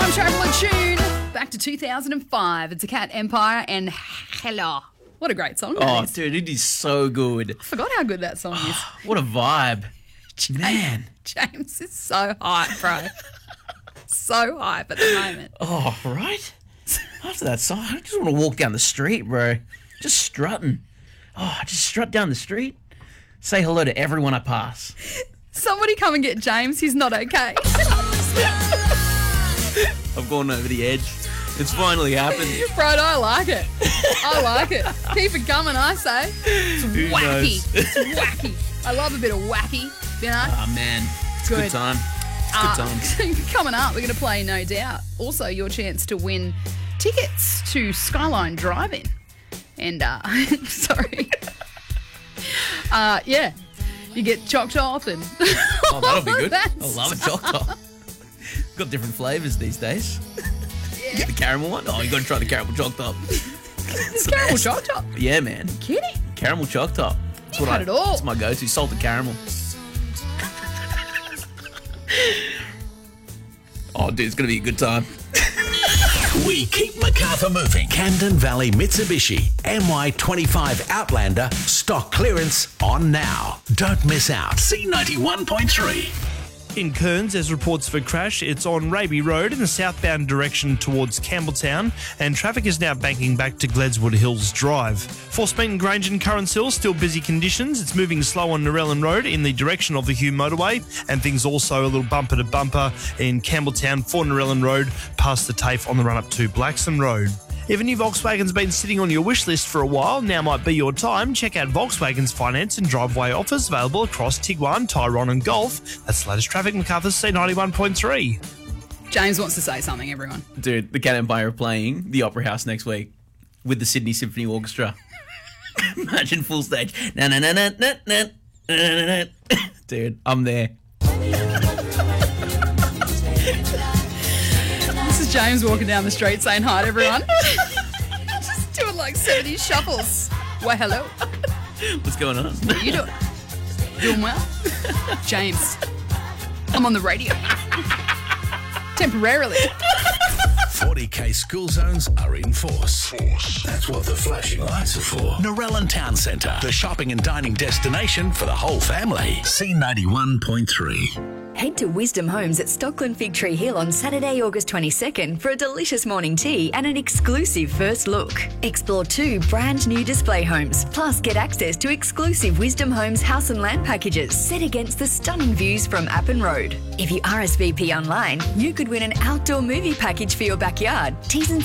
Time travel tune back to 2005. It's a Cat Empire and Hello. What a great song that is. Dude, it is so good. I forgot how good that song is. What a vibe. Man. James is so hype, bro. So hype at the moment. Oh, right? After that song, I just want to walk down the street, bro. Just strutting. Oh, just strut down the street. Say hello to everyone I pass. Somebody come and get James. He's not okay. I've gone over the edge. It's finally happened. Bro, I like it. I like it. Keep it coming, I say. It's Who wacky. knows? It's wacky. I love a bit of wacky, you know? Oh, man. It's a good time. It's a good time. Coming up, we're going to play No Doubt. Also, your chance to win tickets to Skyline Drive-In. And, sorry. Yeah. You get choc top and Oh, that'll be good. that I love a choc top. Got different flavours these days. Yeah. Get the caramel one. Oh, you got to try the caramel choc top. It's caramel choc top. Yeah, man. Kidding? Caramel choc top. You've had it all. It's my go-to. Salted caramel. Oh, dude, it's going to be a good time. We keep Macarthur moving. Camden Valley Mitsubishi MY25 Outlander stock clearance on now. Don't miss out. C91.3. In Kearns, there's reports of a crash. It's on Raby Road in the southbound direction towards Campbelltown, and traffic is now banking back to Gledswood Hills Drive. For Smeaton Grange and Currants Hill, still busy conditions. It's moving slow on Narellan Road in the direction of the Hume Motorway, and things also a little bumper to bumper in Campbelltown for Narellan Road past the TAFE on the run-up to Blackson Road. If a new Volkswagen's been sitting on your wish list for a while, now might be your time. Check out Volkswagen's finance and driveway offers available across Tiguan, Tyrone and Golf. That's the latest traffic, Macarthur's C91.3. James wants to say something, everyone. Dude, the Cat Empire are playing the Opera House next week with the Sydney Symphony Orchestra. Imagine full stage. Na na na na na na na na. Dude, I'm there. This is James walking down the street saying hi to everyone. Just doing like 70s shuffles. Why, hello. What's going on? What are you doing? Doing well? James, I'm on the radio. Temporarily. 40k school zones are in force. That's what the flashing lights are for. Narellan Town Centre, the shopping and dining destination for the whole family. C91.3. Head to Wisdom Homes at Stockland Fig Tree Hill on Saturday, August 22nd for a delicious morning tea and an exclusive first look. Explore 2 brand new display homes, plus get access to exclusive Wisdom Homes house and land packages set against the stunning views from Appin Road. If you RSVP online, you could win an outdoor movie package for your backyard. T's and